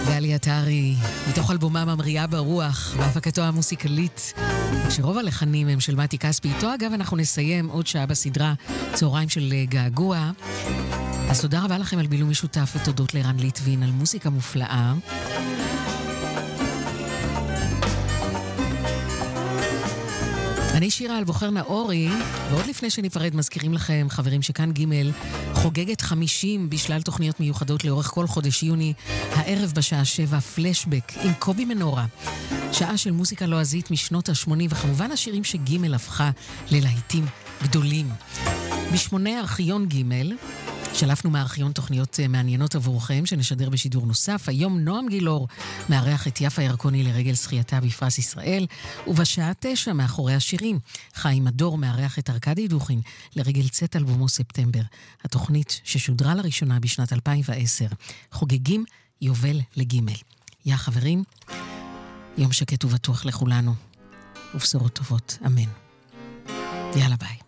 גלי עטרי, מתוך אלבומה ממריאה ברוח, בהפקתו המוסיקלית, שרוב הלחנים הם של מתי כספי. איתו אגב אנחנו נסיים עוד שעה בסדרה צהריים של געגוע. אז תודה רבה לכם על בילום משותף, ותודות לערן ליטבין על מוזיקה מופלאה. אני שירה על בוחר נאורי, ועוד לפני שניפרד מזכירים לכם, חברים, שכאן ג' חוגגת 50 בשלל תוכניות מיוחדות לאורך כל חודש יוני, הערב בשעה 7 פלשבק עם קובי מנורה, שעה של מוזיקה לועזית משנות ה-80, וכמובן השירים שג' הפכה ללהיטים גדולים. בשמונה ארכיון ג' שלפנו מהארכיון תוכניות מעניינות עבורכם שנשדר בשידור נוסף. היום נועם גילור מארח את יפה ירקוני לרגל זכייתה בפרס ישראל, ובשעה 9 מאחורי השירים חיים מדור מארח את ארקדי דוכין לרגל צאת אלבומו ספטמבר, התוכנית ששודרה לראשונה בשנת 2010. חוגגים יובל לג'. יא חברים, יום שקט ובטוח לכולנו, ובשורות טובות, אמן. יאללה ביי.